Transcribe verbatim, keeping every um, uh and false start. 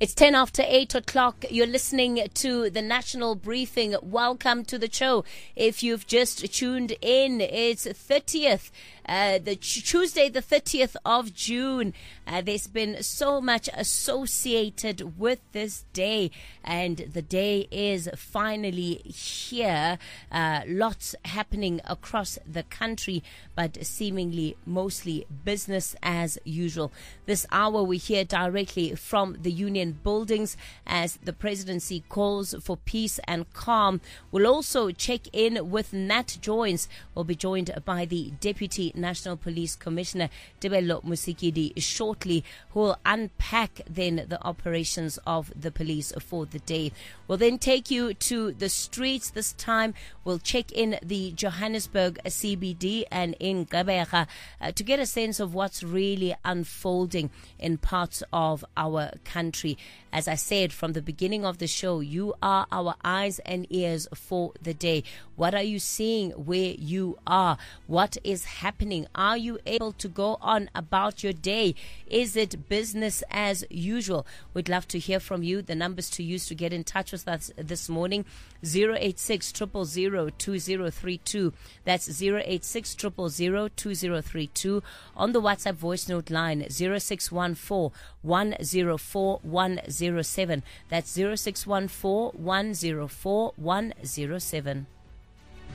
It's ten after eight o'clock. You're listening to the National Briefing. Welcome to the show. If you've just tuned in, it's thirtieth, uh, the Tuesday, the thirtieth of June. Uh, there's been so much associated with this day, and the day is finally here. Uh, lots happening across the country, but seemingly mostly business as usual. This hour we hear directly from the Union Buildings as the presidency calls for peace and calm. We'll also check in with Nat Joins. We'll be joined by the Deputy National Police Commissioner, Tebello Musikidi, shortly, who will unpack then the operations of the police for the day. We'll then take you to the streets. This time we'll check in the Johannesburg C B D and in Gqeberha uh, to get a sense of what's really unfolding in parts of our country. As I said from the beginning of the show, you are our eyes and ears for the day. What are you seeing where you are? What is happening? Are you able to go on about your day? Is it business as usual? We'd love to hear from you. The numbers to use to get in touch with us this morning, zero eight six, zero zero zero, two zero three two. That's zero eight six, zero zero zero, two zero three two. On the WhatsApp voice note line, zero six one four, one zero four, one zero seven. That's zero six one four, one zero four, one zero seven.